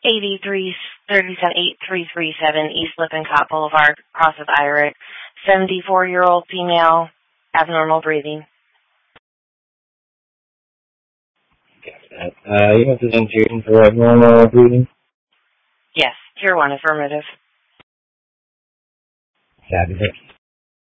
8337 East Lippincott Boulevard, Cross of Irick, 74-year-old female, abnormal breathing. Got that. You have presentation for abnormal breathing? Yes, Tier 1 affirmative. Fabulous.